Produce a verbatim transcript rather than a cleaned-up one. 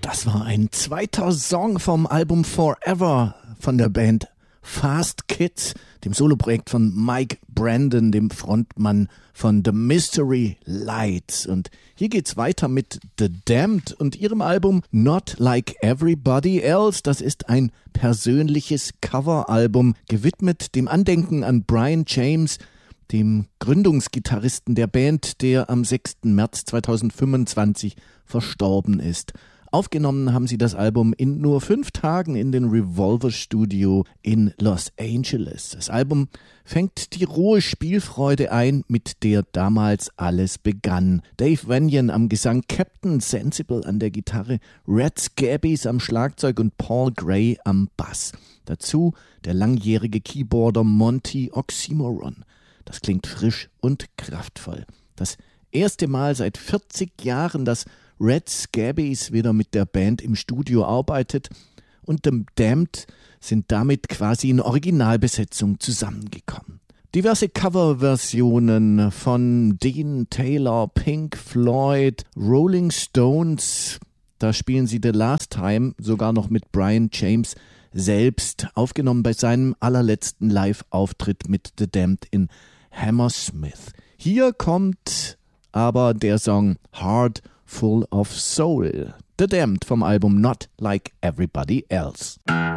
Das war ein zweiter Song vom Album Forever von der Band Fast Kids, dem Soloprojekt von Mike Brandon, dem Frontmann von The Mystery Lights. Und hier geht's weiter mit The Damned und ihrem Album Not Like Everybody Else. Das ist ein persönliches Coveralbum, gewidmet dem Andenken an Brian James, dem Gründungsgitarristen der Band, der am sechsten März zweitausendfünfundzwanzig verstorben ist. Aufgenommen haben sie das Album in nur fünf Tagen in den Revolver Studio in Los Angeles. Das Album fängt die rohe Spielfreude ein, mit der damals alles begann. Dave Vanian am Gesang, Captain Sensible an der Gitarre, Red Scabies am Schlagzeug und Paul Gray am Bass. Dazu der langjährige Keyboarder Monty Oxymoron. Das klingt frisch und kraftvoll. Das erste Mal seit vierzig Jahren, dass Red Scabies wieder mit der Band im Studio arbeitet und The Damned sind damit quasi in Originalbesetzung zusammengekommen. Diverse Coverversionen von Dean Taylor, Pink Floyd, Rolling Stones, da spielen sie The Last Time sogar noch mit Brian James selbst, aufgenommen bei seinem allerletzten Live-Auftritt mit The Damned in Hammersmith. Hier kommt aber der Song Heart Full of Soul. The Damned vom Album Not Like Everybody Else.